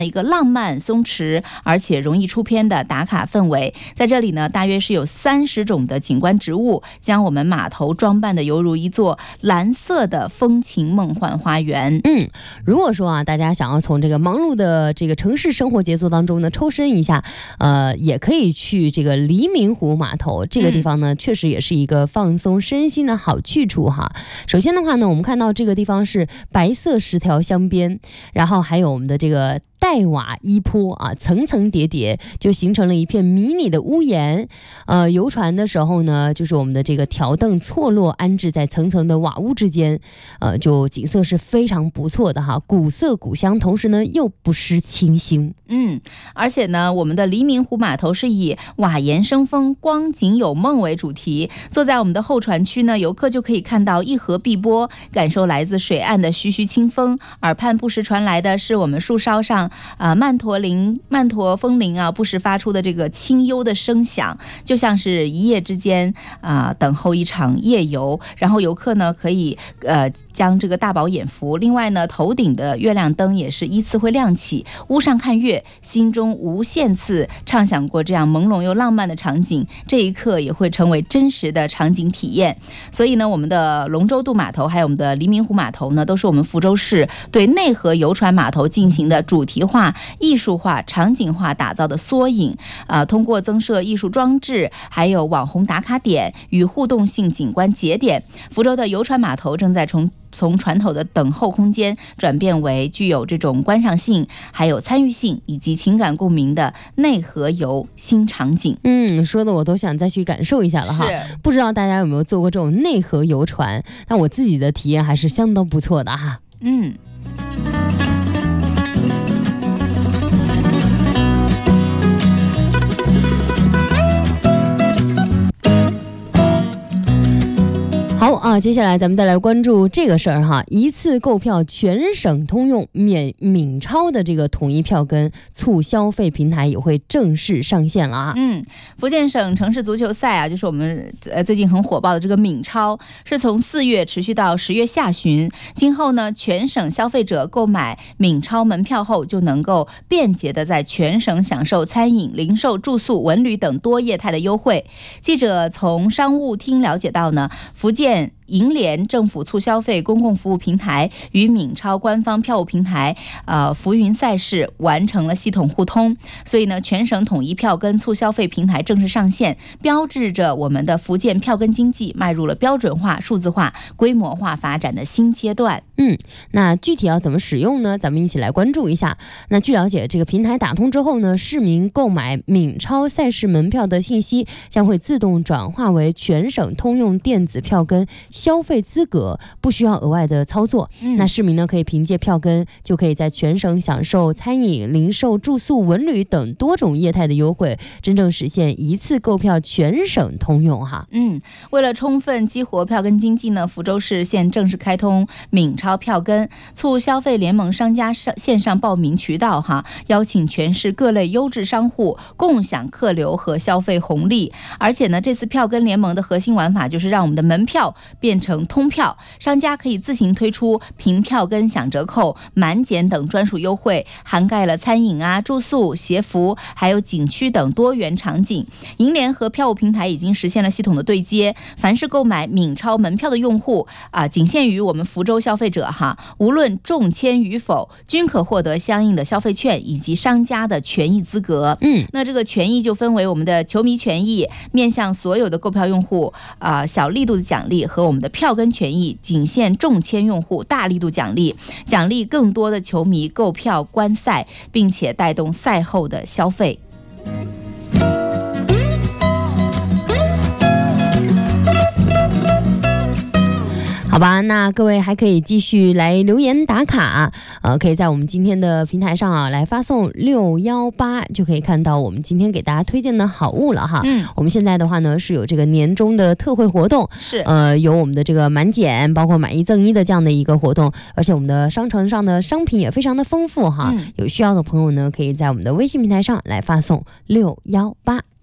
一个浪漫松弛而且容易出片的打卡氛围。在这里呢，大约是有30种的景观植物，将我们码头装扮的犹如一座蓝色的风情梦幻花园。 如果说啊，大家想要从这个忙碌的这个城市生活节奏当中呢抽身一下，也可以去这个黎明湖码头。这个地方呢，确实也是一个放松身心的好去处哈。首先的话呢，我们看到这个地方是白色10条香边，然后还有我们的这个黛瓦依坡啊，层层叠叠，就形成了一片迷你的屋檐。游船的时候呢，就是我们的这个条凳错落安置在层层的瓦屋之间，就景色是非常不错的哈，古色古香，同时呢又不失清新。 而且呢，我们的黎明湖码头是以瓦檐生风、光景有梦为主题。坐在我们的候船区呢，游客就可以看到一河碧波，感受来自水岸的徐徐清风。耳畔不时传来的是我们树梢上曼陀风铃啊，不时发出的这个清幽的声响，就像是一夜之间等候一场夜游。然后游客呢可以将这个大饱眼福。另外呢，头顶的月亮灯也是依次会亮起，屋上看月，心中无限次畅想过这样朦胧又浪漫的场景，这一刻也会成为真实的场景体验。所以呢，我们的龙舟渡码头还有我们的黎明湖码头呢，都是我们福州市对内河游船码头进行的主题化、艺术化、场景化打造的缩影。通过增设艺术装置，还有网红打卡点与互动性景观节点，福州的游船码头正在从传统的等候空间转变为具有这种观赏性、还有参与性以及情感共鸣的内河游新场景。 说的我都想再去感受一下了哈。不知道大家有没有坐过这种内河游船？但我自己的体验还是相当不错的哈。好啊，接下来咱们再来关注这个事儿哈，一次购票全省通用，闽超的这个统一票根促消费平台也会正式上线了啊。 福建省城市足球赛啊，就是我们最近很火爆的这个闽超，是从4月持续到10月下旬。今后呢，全省消费者购买闽超门票后，就能够便捷的在全省享受餐饮、零售、住宿、文旅等多业态的优惠。记者从商务厅了解到呢，福建银联政府促消费公共服务平台与闽超官方票务平台福云赛事完成了系统互通，所以呢，全省统一票根促消费平台正式上线，标志着我们的福建票根经济迈入了标准化、数字化、规模化发展的新阶段。 那具体要怎么使用呢？咱们一起来关注一下。那据了解，这个平台打通之后呢，市民购买闽超赛事门票的信息将会自动转化为全省通用电子票根消费资格，不需要额外的操作。那市民呢，可以凭借票根就可以在全省享受餐饮、零售、住宿、文旅等多种业态的优惠，真正实现一次购票全省通用哈。 为了充分激活票根经济呢，福州市现正式开通闽超票根促消费联盟商家线上报名渠道哈，邀请全市各类优质商户共享客流和消费红利。而且呢，这次票根联盟的核心玩法就是让我们的门票变成通票，商家可以自行推出凭票根享折扣、满减等专属优惠，涵盖了餐饮住宿、鞋服还有景区等多元场景。银联和票务平台已经实现了系统的对接，凡是购买闽超门票的用户仅限于我们福州消费者哈，无论中签与否，均可获得相应的消费券以及商家的权益资格。那这个权益就分为我们的球迷权益，面向所有的购票用户小力度的奖励，和我们的票根权益仅限中签用户大力度奖励，奖励更多的球迷购票观赛，并且带动赛后的消费。 好吧，那各位还可以继续来留言打卡，可以在我们今天的平台上来发送618，就可以看到我们今天给大家推荐的好物了哈。我们现在的话呢是有这个年终的特惠活动， 是有我们的这个满减，包括买1赠1的这样的一个活动，而且我们的商城上的商品也非常的丰富哈。有需要的朋友呢，可以在我们的微信平台上来发送618。